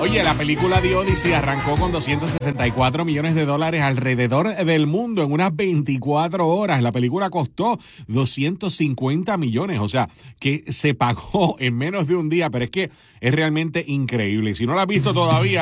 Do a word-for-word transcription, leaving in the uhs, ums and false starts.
Oye, la película The Odyssey arrancó con doscientos sesenta y cuatro millones de dólares alrededor del mundo en unas veinticuatro horas. La película costó doscientos cincuenta millones, o sea, que se pagó en menos de un día, pero es que es realmente increíble. Y si no la has visto todavía,